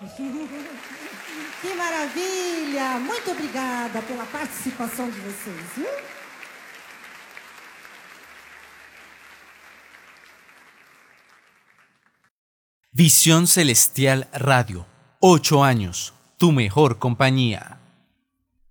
Que maravilha! Muito obrigada pela participação de vocês, viu? Visión Celestial Radio. 8 años. Tu mejor compañía.